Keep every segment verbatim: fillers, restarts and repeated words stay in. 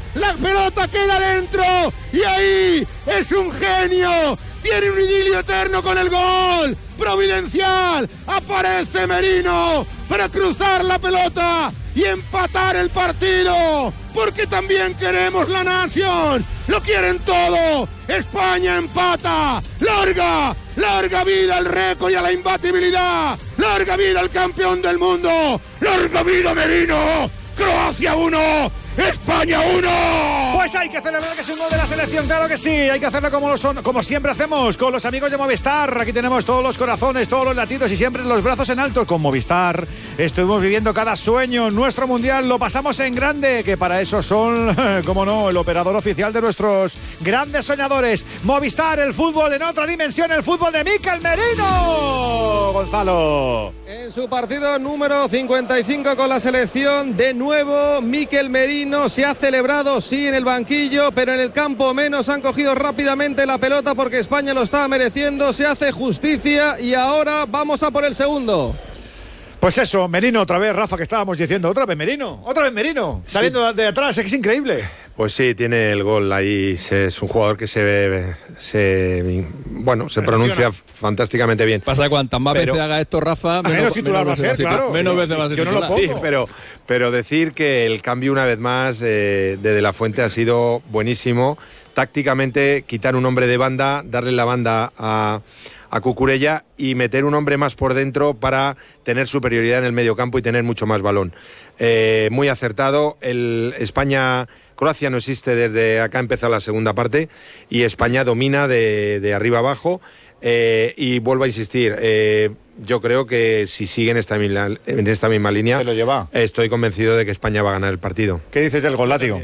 la pelota queda dentro y ahí es un genio, tiene un idilio eterno con el gol, providencial, aparece Merino para cruzar la pelota y empatar el partido, porque también queremos la nación, lo quieren todo, España empata, larga, larga vida al récord y a la imbatibilidad, larga vida al campeón del mundo, larga vida Merino, Croacia uno, España uno. Pues hay que celebrar que es un gol de la selección, claro que sí, hay que hacerlo como, lo son, como siempre hacemos, con los amigos de Movistar. Aquí tenemos todos los corazones, todos los latidos y siempre los brazos en alto. Con Movistar estuvimos viviendo cada sueño, nuestro mundial lo pasamos en grande, que para eso son, como no, el operador oficial de nuestros grandes soñadores. Movistar, el fútbol en otra dimensión, el fútbol de Mikel Merino. Gonzalo. En su partido número cincuenta y cinco con la selección, de nuevo Mikel Merino se ha celebrado, sí, en el banquillo, pero en el campo menos. Han cogido rápidamente la pelota porque España lo estaba mereciendo, se hace justicia y ahora vamos a por el segundo. Pues eso, Merino otra vez, Rafa, que estábamos diciendo, otra vez Merino, otra vez Merino, sí, saliendo de atrás, es que es increíble. Pues sí, tiene el gol ahí, es un jugador que se, se bueno, se pronuncia fantásticamente bien. Pasa que cuantas más pero, veces haga esto, Rafa, menos, menos titular va a ser, claro. Menos sí, veces sí, va a ser yo titular. No lo sí, pero, pero decir que el cambio una vez más eh, de De La Fuente ha sido buenísimo. Tácticamente, quitar un hombre de banda, darle la banda a... a Cucurella y meter un hombre más por dentro para tener superioridad en el medio campo y tener mucho más balón. Eh, muy acertado. El España, Croacia no existe desde acá, empezó la segunda parte y España domina de, de arriba abajo. Eh, y vuelvo a insistir, eh, yo creo que si sigue en esta, en esta misma línea, se lo lleva. Estoy convencido de que España va a ganar el partido. ¿Qué dices del gol, Látigo?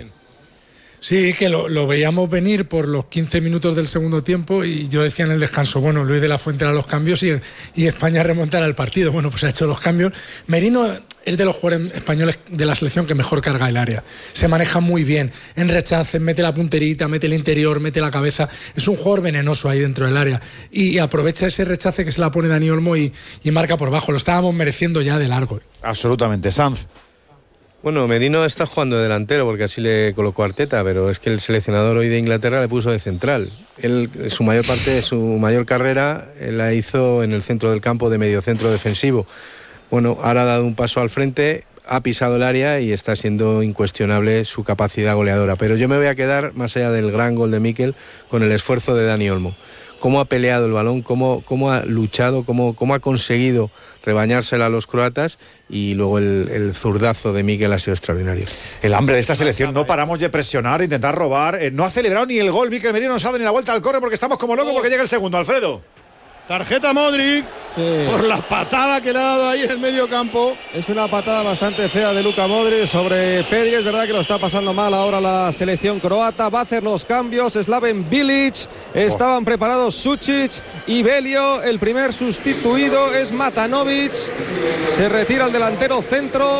Sí, que lo, lo veíamos venir por los quince minutos del segundo tiempo y yo decía en el descanso, bueno, Luis de la Fuente hará los cambios y, y España remontará el partido. Bueno, pues ha hecho los cambios. Merino es de los jugadores españoles de la selección que mejor carga el área. Se maneja muy bien, en rechaces, mete la punterita, mete el interior, mete la cabeza. Es un jugador venenoso ahí dentro del área y aprovecha ese rechace que se la pone Dani Olmo y, y marca por bajo. Lo estábamos mereciendo ya de largo. Absolutamente, Sanz. Bueno, Merino está jugando de delantero porque así le colocó Arteta, pero es que el seleccionador hoy de Inglaterra le puso de central. Él, su mayor parte, su mayor carrera, la hizo en el centro del campo de mediocentro defensivo. Bueno, ahora ha dado un paso al frente, ha pisado el área y está siendo incuestionable su capacidad goleadora. Pero yo me voy a quedar, más allá del gran gol de Mikel, con el esfuerzo de Dani Olmo. Cómo ha peleado el balón, cómo, cómo ha luchado, cómo, cómo ha conseguido rebañársela a los croatas y luego el, el zurdazo de Mikel ha sido extraordinario. El hambre de esta selección, no paramos de presionar, intentar robar, eh, no ha celebrado ni el gol, Mikel Merino no se ha dado ni la vuelta al córner porque estamos como locos porque llega el segundo, Alfredo. Tarjeta Modric, sí, por la patada que le ha dado ahí en el medio campo. Es una patada bastante fea de Luka Modric sobre Pedri. Es verdad que lo está pasando mal ahora la selección croata. Va a hacer los cambios Slaven Bilic. Estaban oh. preparados Sučić y Belio. El primer sustituido es Matanovic. Se retira el delantero centro.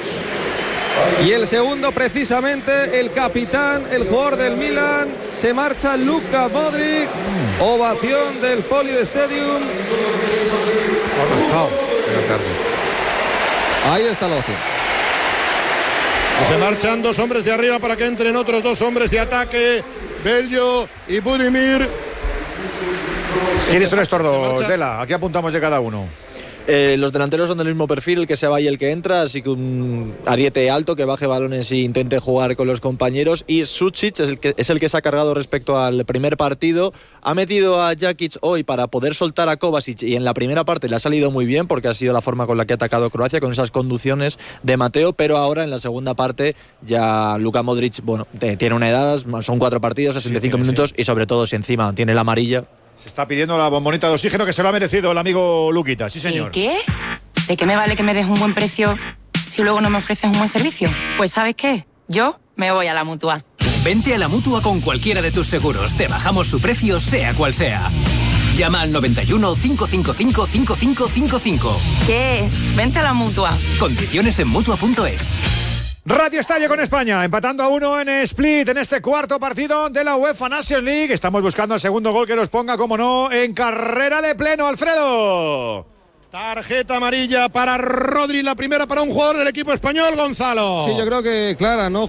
Y el segundo, precisamente, el capitán, el jugador del Milan, se marcha Luka Modric. Ovación del Polio Stadium. Ahí está la opción. Se marchan dos hombres de arriba para que entren otros dos hombres de ataque, Bello y Budimir. ¿Quiénes son estos dos, Dela? Aquí apuntamos de cada uno. Eh, los delanteros son del mismo perfil, el que se va y el que entra, así que un ariete alto que baje balones e intente jugar con los compañeros. Y Sučić es el que, es el que se ha cargado respecto al primer partido. Ha metido a Jakic hoy para poder soltar a Kovacic y en la primera parte le ha salido muy bien porque ha sido la forma con la que ha atacado Croacia, con esas conducciones de Mateo, pero ahora en la segunda parte ya Luka Modric, bueno, tiene una edad, son cuatro partidos, sesenta y cinco sí, minutos sí. Y sobre todo si encima tiene la amarilla. Se está pidiendo la bombonita de oxígeno que se lo ha merecido el amigo Luquita, sí señor. ¿Qué? ¿De qué me vale que me des un buen precio si luego no me ofreces un buen servicio? Pues ¿sabes qué? Yo me voy a la Mutua. Vente a la Mutua con cualquiera de tus seguros. Te bajamos su precio sea cual sea. Llama al noventa y uno, cinco cinco cinco, cinco cinco cinco cinco. ¿Qué? Vente a la Mutua. Condiciones en Mutua punto es. Radio Estadio con España, empatando a uno en Split en este cuarto partido de la UEFA Nations League. Estamos buscando el segundo gol que nos ponga, como no, en carrera de pleno, Alfredo. Tarjeta amarilla para Rodri, la primera para un jugador del equipo español, Gonzalo. Sí, yo creo que clara, ¿no?